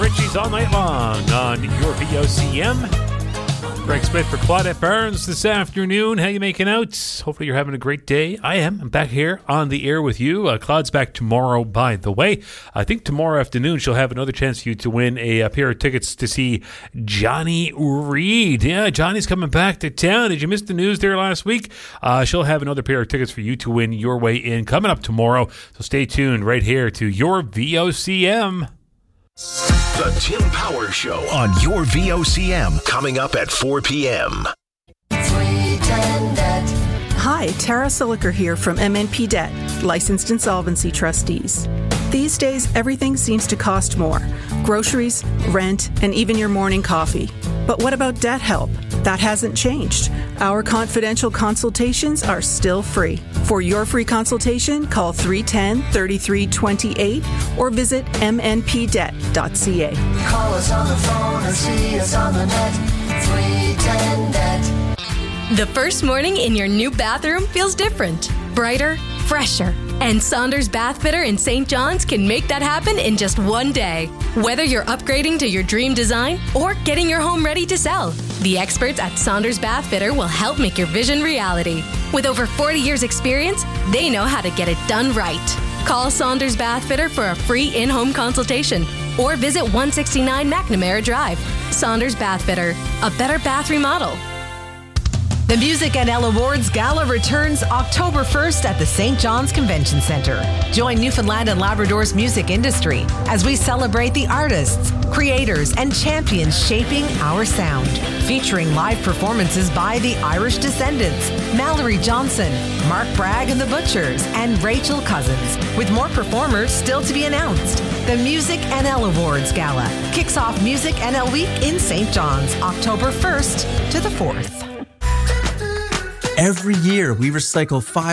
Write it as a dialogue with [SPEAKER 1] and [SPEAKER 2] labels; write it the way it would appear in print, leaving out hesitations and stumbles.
[SPEAKER 1] Richie's all night long on your VOCM. Greg Smith for Claudette Barnes this afternoon. How you making out? Hopefully you're having a great day. I am. I'm back here on the air with you. Claude's back tomorrow, by the way. I think tomorrow afternoon she'll have another chance for you to win a pair of tickets to see Johnny Reid. Yeah, Johnny's coming back to town. Did you miss the news there last week? She'll have another pair of tickets for you to win your way in coming up tomorrow. So stay tuned right here to your VOCM.
[SPEAKER 2] The Tim Power Show on your VOCM, coming up at 4 p.m.
[SPEAKER 3] Hi, Tara Siliker here from MNP Debt, licensed insolvency trustees. These days, everything seems to cost more. Groceries, rent, and even your morning coffee. But what about debt help? That hasn't changed. Our confidential consultations are still free. For your free consultation, call 310-3328 or visit mnpdebt.ca.
[SPEAKER 4] Call us on the phone or see us on the net. 310-NET.
[SPEAKER 5] The first morning in your new bathroom feels different, brighter, fresher. And Saunders Bath Fitter in St. John's can make that happen in just one day. Whether you're upgrading to your dream design or getting your home ready to sell, the experts at Saunders Bath Fitter will help make your vision reality. With over 40 years experience, they know how to get it done right. Call Saunders Bath Fitter for a free in-home consultation or visit 169 McNamara Drive. Saunders Bath Fitter, a better bath remodel.
[SPEAKER 6] The Music NL Awards Gala returns October 1st at the St. John's Convention Center. Join Newfoundland and Labrador's music industry as we celebrate the artists, creators, and champions shaping our sound. Featuring live performances by the Irish Descendants, Mallory Johnson, Mark Bragg and the Butchers, and Rachel Cousins, with more performers still to be announced. The Music NL Awards Gala kicks off Music NL Week in St. John's, October 1st to the 4th.
[SPEAKER 7] Every year, we recycle 5